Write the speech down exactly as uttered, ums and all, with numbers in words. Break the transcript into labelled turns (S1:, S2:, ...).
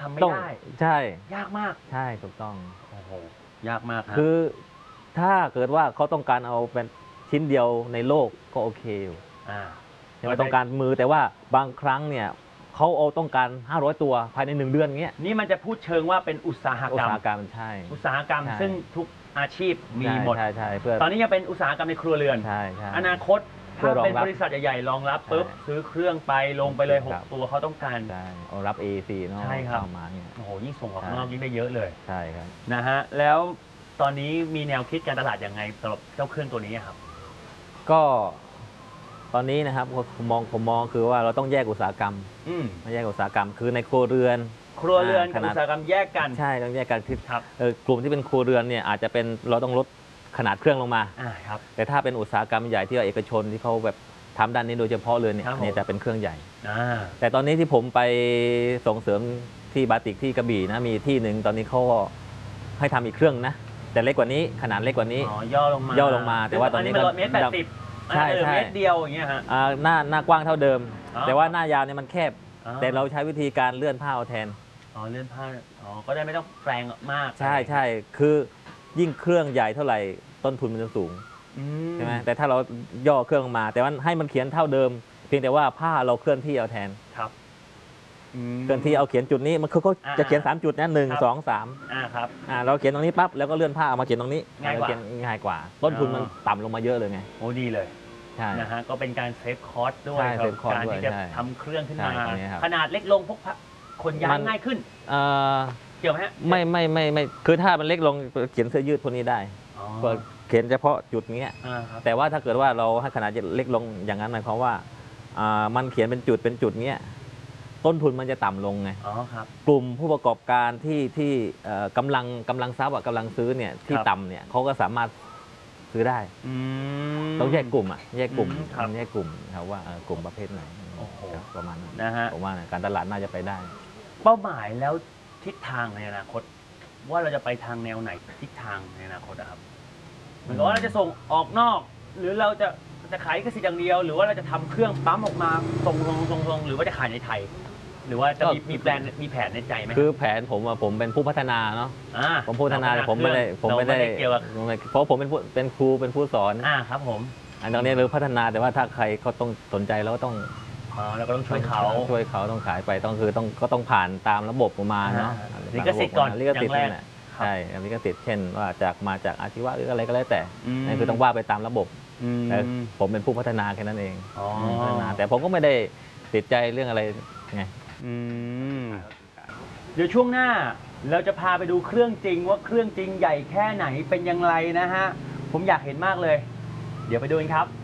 S1: ำไม่ได้
S2: ใช่
S1: ยากมาก
S2: ใช่ถูกต้อง
S1: โอ้โหยากมาก
S2: คือถ้าเกิดว่าเขาต้องการเอาเป็นชิ้นเดียวในโลกก็โอเคอยู่ไม่ต้องการมือแต่ว่าบางครั้งเนี่ยเขาเอาต้องการห้าร้อยตัวภายในหนึ่งเดือนเงี้ย
S1: นี่มันจะพูดเชิงว่าเป็นอุตสาหกรรม
S2: อุตสาหกรรมใช่
S1: อุตสาหกรรมซึ่งทุกอาชีพมีหมด
S2: ใช่ใช่เพื่อ
S1: ตอนนี้ยังเป็นอุตสาหกรรมในครัวเรือน
S2: ใช่ใช่
S1: อนาคตถ้าเป็นบริษัทใหญ่ๆรองรับปุ๊บซื้อเครื่องไปลงไปเลยหกตัวเขาต้องการ
S2: ใช่เอารับ เอ ซี เนาะ
S1: ใช่ครับ
S2: มาเนี่ย
S1: โอ้โหยิ่งส่งออกนอกยิ่งได้เยอะเลย
S2: ใช่ครับ
S1: นะฮะแล้วตอนนี้มีแนวคิดการตลาดยังไงสำหรับเจ้าเครื่องตัวนี้ครับ
S2: ก็ตอนนี้นะครับผมมองผมมองคือว่าเราต้องแยกอุตสาหกรรมไม่แยกอุตสาหกรรมคือในครัวเรือน
S1: ครัวเรือนกับอุตสาหกรรมแยกกัน
S2: ใช่ต้องแยกกันคือเออกลุ่มที่เป็นครัวเรือนเนี่ยอาจจะเป็นเราต้องลดขนาดเครื่องลงมาแต่ถ้าเป็นอุตสาหกรรมใหญ่ที่เอกชนที่เขาแบบทำด้านนี้โดยเฉพาะเลยเนี่ยนี่จะเป็นเครื่องใหญ่แต่ตอนนี้ที่ผมไปส่งเสริมที่บาติกที่กระบี่นะมีที่หนึ่งตอนนี้เขาให้ทำอีกเครื่องนะแต่เล็กกว่านี้ขนาดเล็กกว่านี้
S1: ย่อลงมา
S2: ย่อลงมาแต่ว่าตอนนี้ก็
S1: เมตรแปดสิบใช่ใช่เมตรเดียวอย่างเงี้ยฮะ
S2: หน้าหน้ากว้างเท่าเดิมแต่ว่าหน้ายาวเนี่ยมันแคบแต่เราใช้วิธีการเลื่อนผ้าเอาแทน
S1: อ๋อเลื่อนผ้าอ๋อก็ได้ไม่ต้องแปลงมาก
S2: ใช่ใช่คือยิ่งเครื่องใหญ่เท่าไหร่ต้นทุนมันจะสูงใช่ไหมแต่ถ้าเราย่อเครื่องมาแต่ว่าให้มันเขียนเท่าเดิมเพียงแต่ว่าผ้าเราเคลื่อนที่เอาแทน
S1: ครับ
S2: เคลื่อนที่เอาเขียนจุดนี้มันคือเขาจะเขียนสามจุดนะหนึ่งสองสาม
S1: อ่าครับ
S2: อ่าเราเขียนตรงนี้ปั๊บแล้วก็เลื่อนผ้าเอามาเขียนตรงนี้
S1: ง่ายกว่า
S2: ง่ายกว่าต้นทุนมันต่ำลงมาเยอะเลยไง
S1: โอ้ดีเลย
S2: ใช่
S1: นะฮะก็เป็นการเซฟคอสด้วยการที่จะทำเครื่องขึ้นมาขนาดเล็กลงพกขนย้ายง่ายขึ้นเกี่ยวไหมฮะ
S2: ไม่ไม่ไม่ไม่คือถ้ามันเล็กลงเขียนเสื้อยืดพวกนี้ได้เขียนเฉพาะจุดนี้แต่ว่าถ้าเกิดว่าเราให้ขนาดเล็กลงอย่างนั้นหมายความว่ามันเขียนเป็นจุดเป็นจุดเนี้ยต้นทุนมันจะต่ำลงไงกลุ่มผู้ประกอบการที่ที่กำลังกำลังทรัพย์กำลังซื้อเนี่ยที่ต่ำเนี่ยเขาก็สามารถซื้อได้ต้องแยกกลุ่มอ่ะแยกกลุ่มแยกกลุ่มครับว่ากลุ่มประเภทไหนประมาณนั้น
S1: นะฮะ
S2: ผมว่าการตลาดน่าจะไปได้
S1: เป้าหมายแล้วทิศทางในอนาคตว่าเราจะไปทางแนวไหนทิศทางในอนาคตครับเหมือนกับว่าเราจะส่งออกนอกหรือเราจะจะขายแค่สิทธิ์อย่างเดียวหรือว่าเราจะทำเครื่องปั๊มออกมาส่งส่งส่งส่งหรือว่าจะขายในไทยหรือว่าจะมีมีแผนมีแผนในใจไหม
S2: คือแผนผมผมเป็นผู้พัฒนาเนาะผมพัฒนาผมไม่ได้ผมไม่ได้เพราะผมเป็นผู้เป็นครูเป็นผู้สอน
S1: อ่าครับผม
S2: อันตรงนี้เราพัฒนาแต่ว่าถ้าใครเขาต้องสนใจแล้วก็ต้อง
S1: เราก็ต้องช่วยเขา
S2: ช่วยเขาต้องขายไปต้องคือต้องก็ต้องผ่านตามระบบประมาณเนาะ
S1: ลิขสิทธิ์ก่อน
S2: ลิขสิทธิ์นี่แหละใช่ลิขสิทธิ์เช่นว่าจากมาจากอาชีวะหรืออะไรก็แล้วแต่นี่คือต้องว่าไปตามระบบแต่ผมเป็นผู้พัฒนาแค่นั้นเองพัฒนาแต่ผมก็ไม่ได้ติดใจเรื่องอะไรไง
S1: เดี๋ยวช่วงหน้าเราจะพาไปดูเครื่องจริงว่าเครื่องจริงใหญ่แค่ไหนเป็นอย่างไรนะฮะผมอยากเห็นมากเลยเดี๋ยวไปดูกันครับ